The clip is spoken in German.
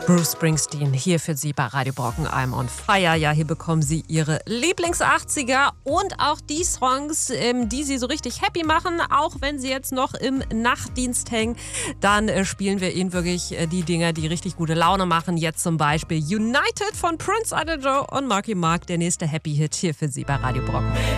Bruce Springsteen hier für Sie bei Radio Brocken, I'm on Fire. Ja, hier bekommen Sie Ihre Lieblings-80er und auch die Songs, die Sie so richtig happy machen. Auch wenn Sie jetzt noch im Nachtdienst hängen, dann spielen wir Ihnen wirklich die Dinger, die richtig gute Laune machen. Jetzt zum Beispiel United von Prince Idol Joe und Marky Mark, der nächste Happy Hit hier für Sie bei Radio Brocken.